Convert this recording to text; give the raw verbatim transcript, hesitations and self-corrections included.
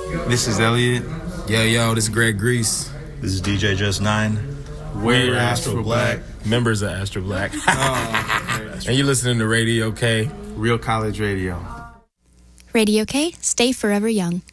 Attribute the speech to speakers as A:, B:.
A: This is Elliot.
B: Yo, yo, this is Greg Grease.
C: This is D J Just Nine.
B: We're,
A: We're Astro, Astro Black.
B: Black. Members of Astro Black.
A: Oh, okay.
B: And you're listening to Radio K.
A: Real College Radio.
D: Radio K, stay forever young.